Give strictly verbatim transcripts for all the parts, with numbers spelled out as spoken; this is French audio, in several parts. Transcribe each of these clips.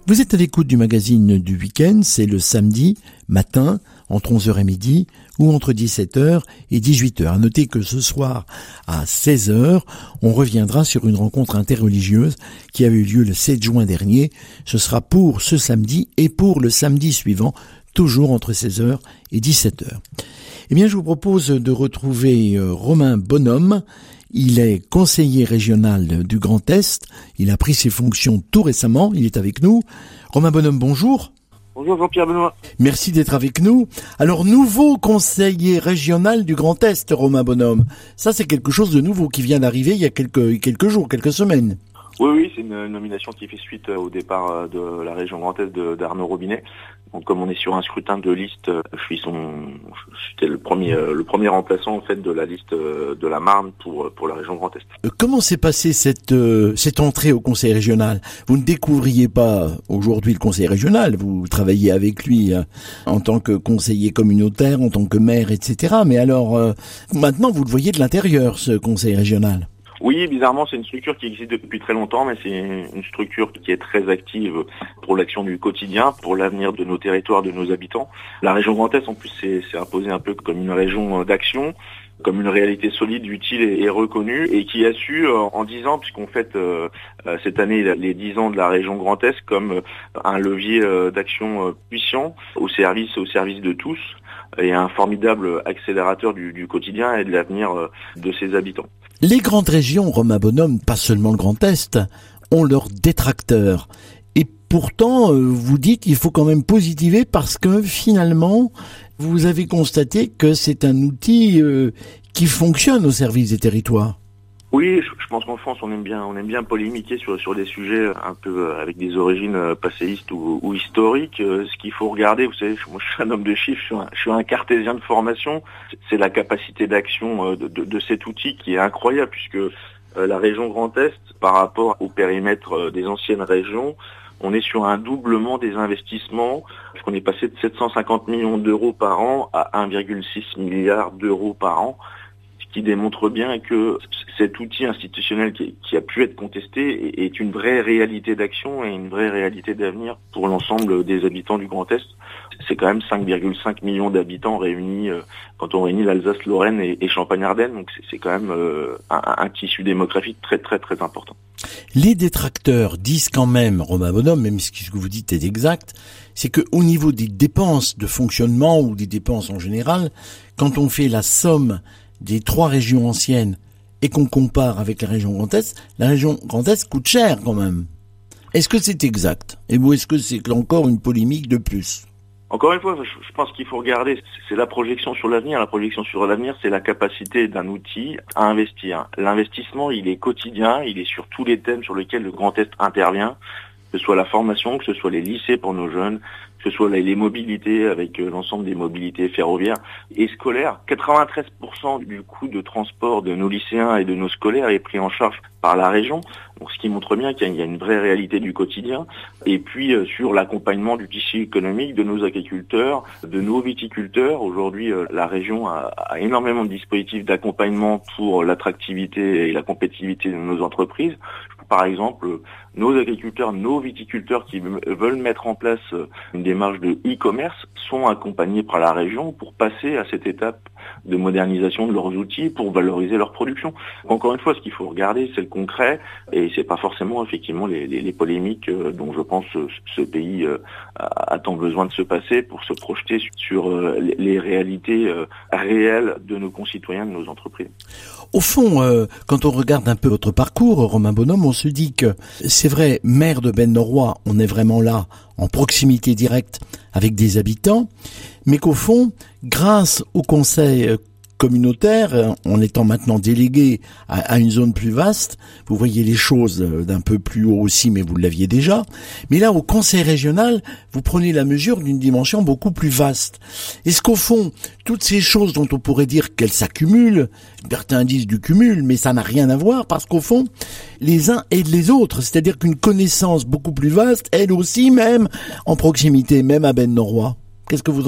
Vous êtes à l'écoute du magazine du week-end, c'est le samedi matin, entre onze heures et midi, ou entre dix-sept heures et dix-huit heures. À noter que ce soir, à seize heures, on reviendra sur une rencontre interreligieuse qui a eu lieu le sept juin dernier. Ce sera pour ce samedi et pour le samedi suivant, toujours entre seize heures et dix-sept heures. Eh bien, je vous propose de retrouver Romain Bonhomme. Il est conseiller régional du Grand Est. Il a pris ses fonctions tout récemment. Il est avec nous. Romain Bonhomme, bonjour. Bonjour Jean-Pierre Benoît. Merci d'être avec nous. Alors, nouveau conseiller régional du Grand Est, Romain Bonhomme. Ça, c'est quelque chose de nouveau qui vient d'arriver il y a quelques, quelques jours, quelques semaines. Oui, oui, c'est une nomination qui fait suite au départ de la région Grand Est de, d'Arnaud Robinet. Donc, comme on est sur un scrutin de liste, je suis son, j'étais le premier, le premier remplaçant en fait de la liste de la Marne pour pour la région Grand Est. Comment s'est passée cette cette entrée au conseil régional ? Vous ne découvriez pas aujourd'hui le conseil régional, vous travaillez avec lui en tant que conseiller communautaire, en tant que maire, et cetera. Mais alors, maintenant, vous le voyez de l'intérieur, ce conseil régional. Oui, bizarrement, c'est une structure qui existe depuis très longtemps, mais c'est une structure qui est très active pour l'action du quotidien, pour l'avenir de nos territoires, de nos habitants. La région Grand Est, en plus, c'est, c'est imposée un peu comme une région d'action, comme une réalité solide, utile et, et reconnue, et qui a su, en dix ans, puisqu'on fête euh, cette année les dix ans de la région Grand Est, comme un levier euh, d'action euh, puissant au service, au service de tous, et un formidable accélérateur du, du quotidien et de l'avenir euh, de ses habitants. Les grandes régions, Romain Bonhomme, pas seulement le Grand Est, ont leurs détracteurs. Et pourtant, vous dites qu'il faut quand même positiver parce que finalement, vous avez constaté que c'est un outil euh, qui fonctionne au service des territoires. Oui, je pense qu'en France, on aime bien, on aime bien polémiquer sur sur des sujets un peu avec des origines passéistes ou, ou historiques. Ce qu'il faut regarder, vous savez, moi je suis un homme de chiffres, je suis un, je suis un cartésien de formation. C'est la capacité d'action de, de, de cet outil qui est incroyable, puisque la région Grand Est, par rapport au périmètre des anciennes régions, on est sur un doublement des investissements, puisqu'on est passé de sept cent cinquante millions d'euros par an à un virgule six milliard d'euros par an. Qui démontre bien que cet outil institutionnel qui, qui a pu être contesté est une vraie réalité d'action et une vraie réalité d'avenir pour l'ensemble des habitants du Grand Est. C'est quand même cinq virgule cinq millions d'habitants réunis, euh, quand on réunit l'Alsace, Lorraine et, et Champagne-Ardenne, donc c'est, c'est quand même euh, un, un tissu démographique très très très important. Les détracteurs disent quand même, Romain Bonhomme, même si ce que vous dites est exact, c'est que au niveau des dépenses de fonctionnement ou des dépenses en général, quand on fait la somme des trois régions anciennes et qu'on compare avec la région Grand Est, la région Grand Est coûte cher quand même. Est-ce que c'est exact ? Et ou est-ce que c'est encore une polémique de plus ? Encore une fois, je pense qu'il faut regarder, c'est la projection sur l'avenir. La projection sur l'avenir, c'est la capacité d'un outil à investir. L'investissement, il est quotidien, il est sur tous les thèmes sur lesquels le Grand Est intervient, que ce soit la formation, que ce soit les lycées pour nos jeunes, que ce soit les mobilités avec l'ensemble des mobilités ferroviaires et scolaires. quatre-vingt-treize pour cent du coût de transport de nos lycéens et de nos scolaires est pris en charge par la région, donc ce qui montre bien qu'il y a une vraie réalité du quotidien. Et puis euh, sur l'accompagnement du tissu économique de nos agriculteurs, de nos viticulteurs. Aujourd'hui, euh, la région a, a énormément de dispositifs d'accompagnement pour l'attractivité et la compétitivité de nos entreprises. Par exemple, nos agriculteurs, nos viticulteurs qui veulent mettre en place une démarche de e-commerce sont accompagnés par la région pour passer à cette étape de modernisation de leurs outils pour valoriser leur production. Encore une fois, ce qu'il faut regarder, c'est le concret et c'est pas forcément effectivement les, les, les polémiques dont je pense ce, ce pays a, a tant besoin de se passer pour se projeter sur les réalités réelles de nos concitoyens, de nos entreprises. Au fond, euh, quand on regarde un peu votre parcours, Romain Bonhomme, on se dit que c'est vrai, maire de Ben-Noroy, on est vraiment là, en proximité directe avec des habitants, mais qu'au fond, grâce au conseil communautaire, en étant maintenant délégué à, à une zone plus vaste, vous voyez les choses d'un peu plus haut aussi, mais vous l'aviez déjà. Mais là, au conseil régional, vous prenez la mesure d'une dimension beaucoup plus vaste. Est-ce qu'au fond, toutes ces choses dont on pourrait dire qu'elles s'accumulent, certains disent du cumul, mais ça n'a rien à voir, parce qu'au fond, les uns aident les autres. C'est-à-dire qu'une connaissance beaucoup plus vaste aide aussi, même en proximité, même à Ben-Noroy. Qu'est-ce que vous en pensez ?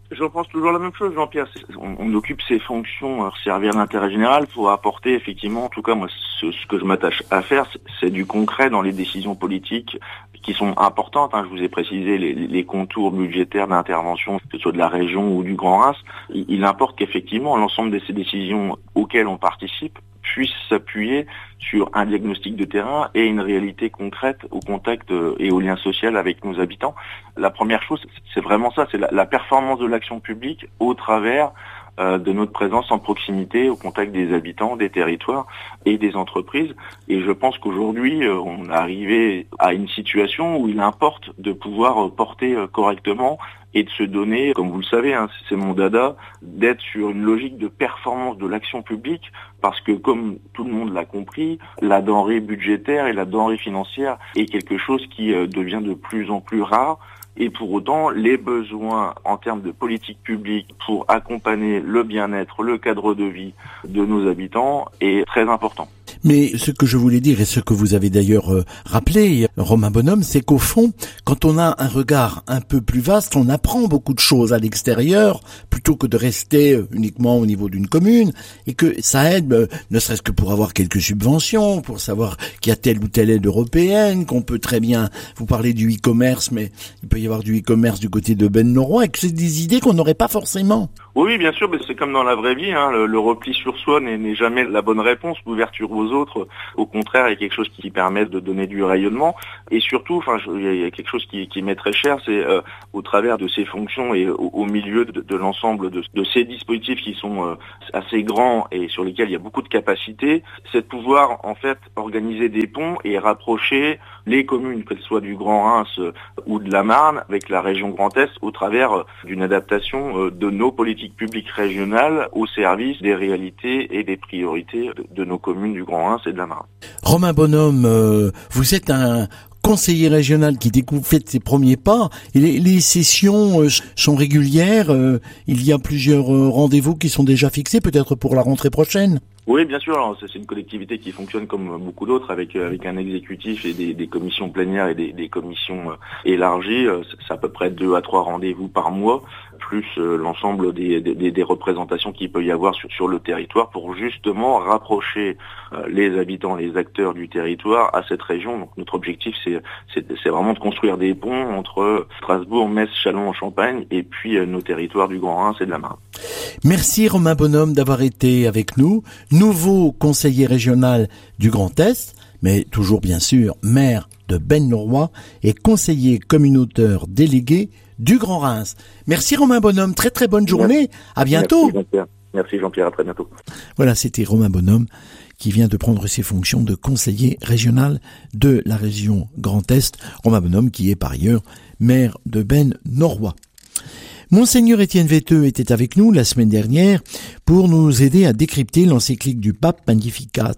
Je pense toujours la même chose, Jean-Pierre. On, on occupe ces fonctions, euh, servir l'intérêt général, pour apporter effectivement, en tout cas moi, ce, ce que je m'attache à faire, c'est, c'est du concret dans les décisions politiques qui sont importantes. Hein. Je vous ai précisé les, les contours budgétaires d'intervention, que ce soit de la région ou du Grand Reims. Il, il importe qu'effectivement l'ensemble de ces décisions auxquelles on participe puisse s'appuyer sur un diagnostic de terrain et une réalité concrète au contact et au lien social avec nos habitants. La première chose, c'est vraiment ça, c'est la, la performance de l'action publique au travers euh, de notre présence en proximité, au contact des habitants, des territoires et des entreprises. Et je pense qu'aujourd'hui, euh, on est arrivé à une situation où il importe de pouvoir porter euh, correctement et de se donner, comme vous le savez, hein, c'est mon dada, d'être sur une logique de performance de l'action publique, parce que comme tout le monde l'a compris, la denrée budgétaire et la denrée financière est quelque chose qui euh, devient de plus en plus rare. Et pour autant, les besoins en termes de politique publique pour accompagner le bien-être, le cadre de vie de nos habitants est très important. Mais ce que je voulais dire, et ce que vous avez d'ailleurs euh, rappelé, Romain Bonhomme, c'est qu'au fond, quand on a un regard un peu plus vaste, on apprend beaucoup de choses à l'extérieur, plutôt que de rester uniquement au niveau d'une commune, et que ça aide, euh, ne serait-ce que pour avoir quelques subventions, pour savoir qu'il y a telle ou telle aide européenne, qu'on peut très bien, vous parlez du e-commerce, mais il peut y avoir du e-commerce du côté de Ben-Noroy, et que c'est des idées qu'on n'aurait pas forcément. Oui, bien sûr, mais c'est comme dans la vraie vie, hein, le, le repli sur soi n'est, n'est jamais la bonne réponse, l'ouverture aux autres, au contraire, il y a quelque chose qui permet de donner du rayonnement, et surtout, enfin, je, il y a quelque chose qui, qui m'est très cher, c'est euh, au travers de ces fonctions et au, au milieu de, de l'ensemble de, de ces dispositifs qui sont euh, assez grands et sur lesquels il y a beaucoup de capacités, c'est de pouvoir en fait organiser des ponts et rapprocher les communes, qu'elles soient du Grand Reims euh, ou de la Marne, avec la région Grand Est, au travers euh, d'une adaptation euh, de nos politiques publiques régionales au service des réalités et des priorités de, de nos communes du Grand Reims et de la Marne. Romain Bonhomme, euh, vous êtes un conseiller régional qui découvre, fait ses premiers pas, et les, les sessions euh, sont régulières, euh, il y a plusieurs euh, rendez-vous qui sont déjà fixés, peut-être pour la rentrée prochaine. Oui, bien sûr. Alors, c'est une collectivité qui fonctionne comme beaucoup d'autres, avec avec un exécutif et des, des commissions plénières et des, des commissions élargies. C'est à peu près deux à trois rendez-vous par mois, plus l'ensemble des, des, des représentations qu'il peut y avoir sur, sur le territoire pour justement rapprocher les habitants, les acteurs du territoire à cette région. Donc notre objectif, c'est c'est, c'est vraiment de construire des ponts entre Strasbourg, Metz, Châlons-en-Champagne et puis nos territoires du Grand Reims et de la Marne. Merci Romain Bonhomme d'avoir été avec nous. Nouveau conseiller régional du Grand Est, mais toujours bien sûr maire de Ben-Noroy et conseiller communautaire délégué du Grand Reims. Merci Romain Bonhomme, très très bonne journée, à bientôt. Merci Jean-Pierre, Merci Jean-Pierre, à très bientôt. Voilà, c'était Romain Bonhomme qui vient de prendre ses fonctions de conseiller régional de la région Grand Est. Romain Bonhomme qui est par ailleurs maire de Ben-Noroy. Monseigneur Étienne Vetteux était avec nous la semaine dernière pour nous aider à décrypter l'encyclique du pape Magnificat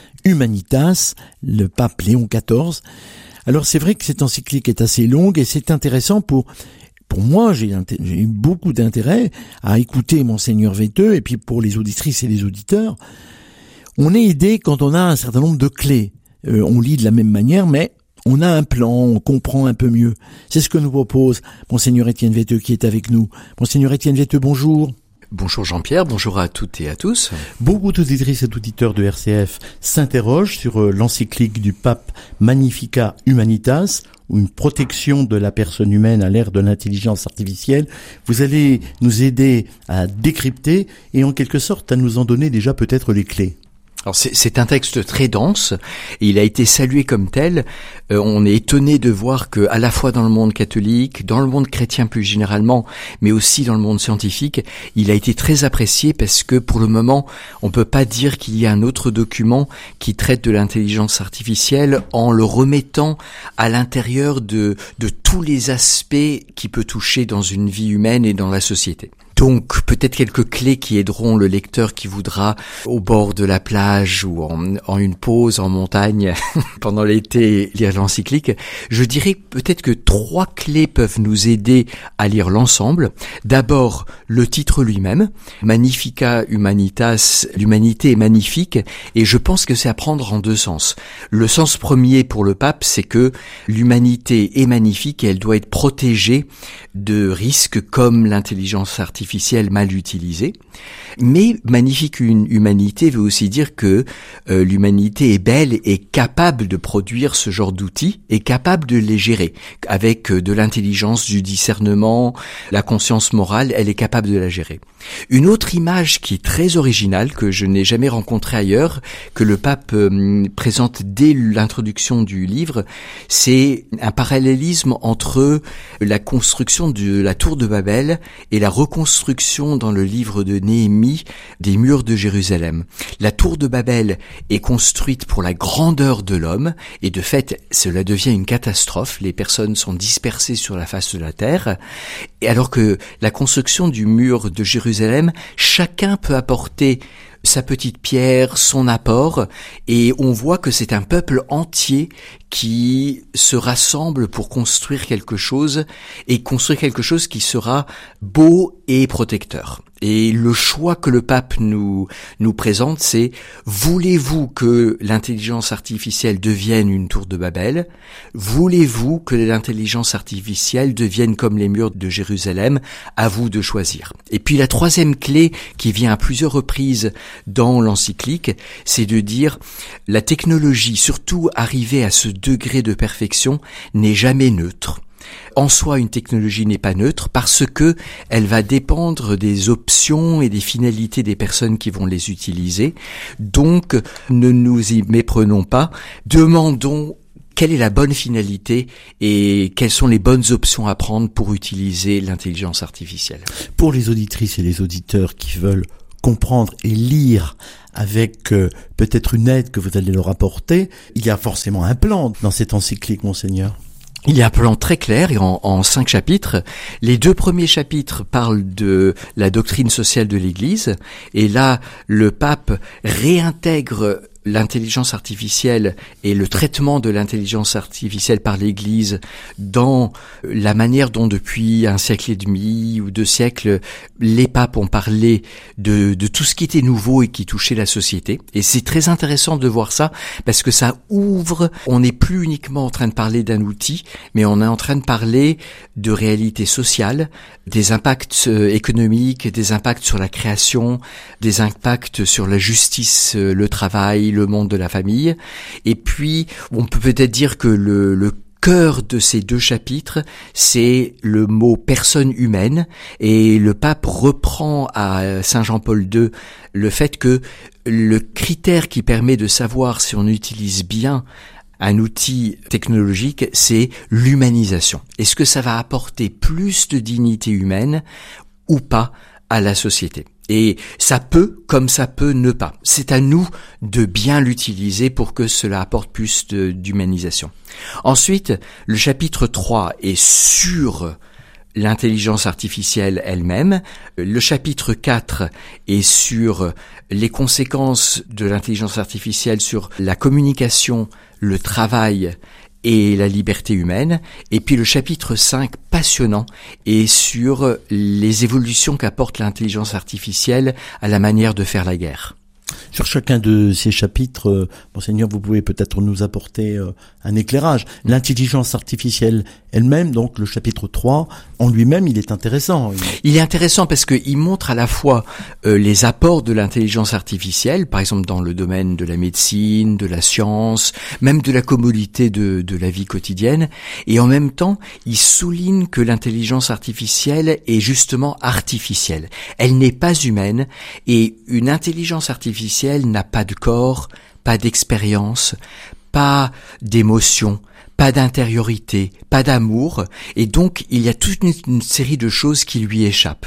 Humanitas, le pape Léon quatorze. Alors c'est vrai que cette encyclique est assez longue et c'est intéressant pour pour moi, j'ai, j'ai eu beaucoup d'intérêt à écouter Monseigneur Vetteux, et puis pour les auditrices et les auditeurs, on est aidé quand on a un certain nombre de clés. Euh, on lit de la même manière, mais on a un plan, on comprend un peu mieux. C'est ce que nous propose Monseigneur Étienne Vetteux qui est avec nous. Monseigneur Étienne Vetteux, bonjour. Bonjour Jean-Pierre, bonjour à toutes et à tous. Beaucoup d'auditrices et d'auditeurs de R C F s'interrogent sur l'encyclique du pape Magnificat Humanitas, ou une protection de la personne humaine à l'ère de l'intelligence artificielle. Vous allez nous aider à décrypter et en quelque sorte à nous en donner déjà peut-être les clés. Alors c'est, c'est un texte très dense et il a été salué comme tel. Euh, on est étonné de voir que à la fois dans le monde catholique, dans le monde chrétien plus généralement, mais aussi dans le monde scientifique, il a été très apprécié parce que pour le moment, on peut pas dire qu'il y a un autre document qui traite de l'intelligence artificielle en le remettant à l'intérieur de, de tous les aspects qui peut toucher dans une vie humaine et dans la société. Donc peut-être quelques clés qui aideront le lecteur qui voudra, au bord de la plage ou en, en une pause en montagne pendant l'été, lire l'encyclique. Je dirais peut-être que trois clés peuvent nous aider à lire l'ensemble. D'abord, le titre lui-même, Magnifica Humanitas, l'humanité est magnifique, et je pense que c'est à prendre en deux sens. Le sens premier pour le pape, c'est que l'humanité est magnifique et elle doit être protégée de risques comme l'intelligence artificielle mal utilisée. Mais magnifique une humanité veut aussi dire que euh, l'humanité est belle et capable de produire ce genre d'outils et capable de les gérer. Avec euh, de l'intelligence, du discernement, la conscience morale, elle est capable de la gérer. Une autre image qui est très originale, que je n'ai jamais rencontrée ailleurs, que le pape euh, présente dès l'introduction du livre, c'est un parallélisme entre la construction de la tour de Babel et la reconstruction dans le livre de Néhémie des murs de Jérusalem. La tour de Babel est construite pour la grandeur de l'homme et de fait, cela devient une catastrophe. Les personnes sont dispersées sur la face de la terre. Et alors que la construction du mur de Jérusalem, chacun peut apporter sa petite pierre, son apport, et on voit que c'est un peuple entier qui se rassemble pour construire quelque chose, et construire quelque chose qui sera beau et protecteur. Et le choix que le pape nous nous présente, c'est: voulez-vous que l'intelligence artificielle devienne une tour de Babel? Voulez-vous que l'intelligence artificielle devienne comme les murs de Jérusalem? À vous de choisir. Et puis la troisième clé qui vient à plusieurs reprises dans l'encyclique, c'est de dire: la technologie, surtout arrivée à ce degré de perfection, n'est jamais neutre. En soi, une technologie n'est pas neutre parce que elle va dépendre des options et des finalités des personnes qui vont les utiliser. Donc, ne nous y méprenons pas. Demandons quelle est la bonne finalité et quelles sont les bonnes options à prendre pour utiliser l'intelligence artificielle. Pour les auditrices et les auditeurs qui veulent comprendre et lire avec euh, peut-être une aide que vous allez leur apporter, il y a forcément un plan dans cette encyclique, Monseigneur. Il y a un plan très clair et en, en cinq chapitres. Les deux premiers chapitres parlent de la doctrine sociale de l'Église, et là, le pape réintègre l'intelligence artificielle et le traitement de l'intelligence artificielle par l'Église dans la manière dont depuis un siècle et demi ou deux siècles, les papes ont parlé de, de tout ce qui était nouveau et qui touchait la société. Et c'est très intéressant de voir ça parce que ça ouvre, on n'est plus uniquement en train de parler d'un outil, mais on est en train de parler de réalité sociale, des impacts économiques, des impacts sur la création, des impacts sur la justice, le travail, le monde de la famille. Et puis, on peut peut-être dire que le, le cœur de ces deux chapitres, c'est le mot personne humaine, et le pape reprend à Saint Jean-Paul deux le fait que le critère qui permet de savoir si on utilise bien un outil technologique, c'est l'humanisation. Est-ce que ça va apporter plus de dignité humaine ou pas à la société? Et ça peut, comme ça peut ne pas. C'est à nous de bien l'utiliser pour que cela apporte plus de, d'humanisation. Ensuite, le chapitre trois est sur l'intelligence artificielle elle-même. Le chapitre quatre est sur les conséquences de l'intelligence artificielle sur la communication, le travail et la liberté humaine. Et puis le chapitre cinq, passionnant, est sur les évolutions qu'apporte l'intelligence artificielle à la manière de faire la guerre. Sur chacun de ces chapitres, euh, Monseigneur, vous pouvez peut-être nous apporter euh, un éclairage. L'intelligence artificielle elle-même, donc le chapitre trois, en lui-même, il est intéressant. Il est intéressant parce qu'il montre à la fois euh, les apports de l'intelligence artificielle, par exemple dans le domaine de la médecine, de la science, même de la commodité de, de la vie quotidienne, et en même temps, il souligne que l'intelligence artificielle est justement artificielle. Elle n'est pas humaine, et une intelligence artificielle n'a pas de corps, pas d'expérience, pas d'émotion, pas d'intériorité, pas d'amour, et donc il y a toute une, une série de choses qui lui échappent.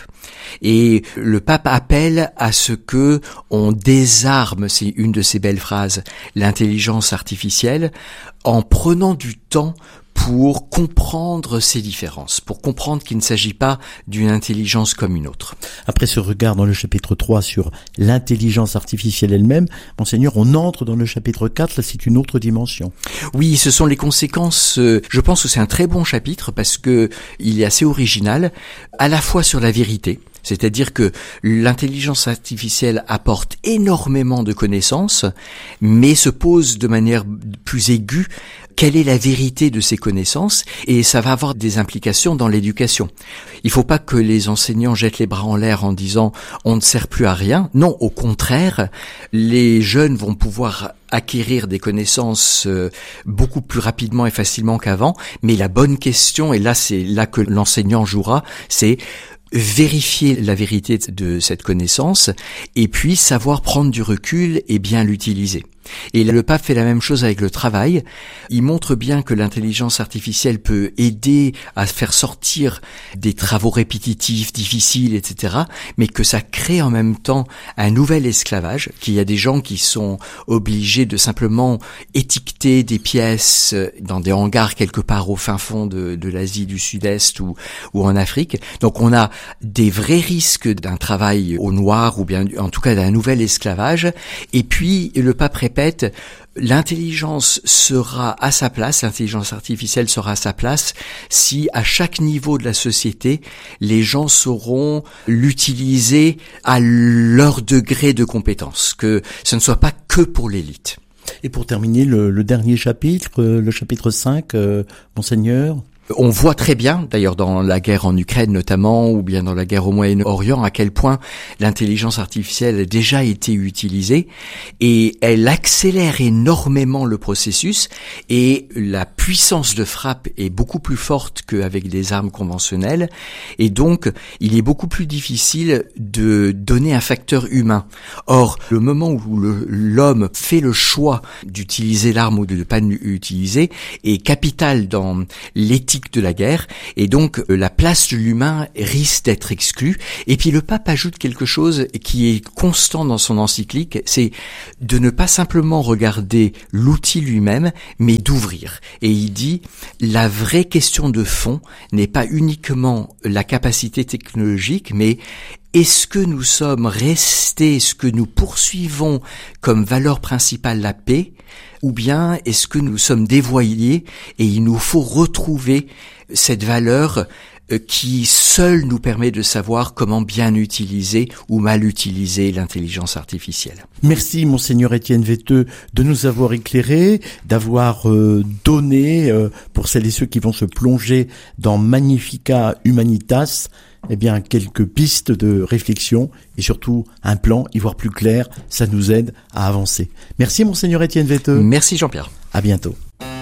Et le pape appelle à ce que on désarme, c'est une de ses belles phrases, l'intelligence artificielle, en prenant du temps pour comprendre ces différences, pour comprendre qu'il ne s'agit pas d'une intelligence comme une autre. Après ce regard dans le chapitre trois sur l'intelligence artificielle elle-même, Monseigneur, on entre dans le chapitre quatre, là c'est une autre dimension. Oui, ce sont les conséquences, euh, je pense que c'est un très bon chapitre parce que il est assez original, à la fois sur la vérité, c'est-à-dire que l'intelligence artificielle apporte énormément de connaissances, mais se pose de manière plus aiguë quelle est la vérité de ces connaissances, et ça va avoir des implications dans l'éducation. Il ne faut pas que les enseignants jettent les bras en l'air en disant « on ne sert plus à rien ». Non, au contraire, les jeunes vont pouvoir acquérir des connaissances beaucoup plus rapidement et facilement qu'avant, mais la bonne question, et là c'est là que l'enseignant jouera, c'est vérifier la vérité de cette connaissance et puis savoir prendre du recul et bien l'utiliser. Et le pape fait la même chose avec le travail. Il montre bien que l'intelligence artificielle peut aider à faire sortir des travaux répétitifs, difficiles, et cetera, mais que ça crée en même temps un nouvel esclavage, qu'il y a des gens qui sont obligés de simplement étiqueter des pièces dans des hangars quelque part au fin fond de, de l'Asie du Sud-Est ou, ou en Afrique. Donc on a des vrais risques d'un travail au noir ou bien en tout cas d'un nouvel esclavage. Et puis le pape répète, l'intelligence sera à sa place, l'intelligence artificielle sera à sa place si à chaque niveau de la société, les gens sauront l'utiliser à leur degré de compétence, que ce ne soit pas que pour l'élite. Et pour terminer, le, le dernier chapitre, le chapitre cinq, euh, Monseigneur. On voit très bien, d'ailleurs dans la guerre en Ukraine notamment, ou bien dans la guerre au Moyen-Orient, à quel point l'intelligence artificielle a déjà été utilisée, et elle accélère énormément le processus, et la puissance de frappe est beaucoup plus forte qu'avec des armes conventionnelles, et donc il est beaucoup plus difficile de donner un facteur humain. Or, le moment où le, l'homme fait le choix d'utiliser l'arme ou de ne pas l'utiliser est capital dans l'éthique de la guerre, et donc euh, la place de l'humain risque d'être exclue. Et puis le pape ajoute quelque chose qui est constant dans son encyclique, c'est de ne pas simplement regarder l'outil lui-même, mais d'ouvrir. Et il dit, la vraie question de fond n'est pas uniquement la capacité technologique, mais est-ce que nous sommes restés, est-ce que nous poursuivons comme valeur principale la paix, ou bien est-ce que nous sommes dévoyés et il nous faut retrouver cette valeur qui seule nous permet de savoir comment bien utiliser ou mal utiliser l'intelligence artificielle. Merci Monseigneur Étienne Vetteux de nous avoir éclairés, d'avoir euh, donné, euh, pour celles et ceux qui vont se plonger dans Magnificat Humanitas, eh bien, quelques pistes de réflexion et surtout un plan, y voir plus clair, ça nous aide à avancer. Merci Monseigneur Étienne Vetteux. Merci Jean-Pierre. À bientôt.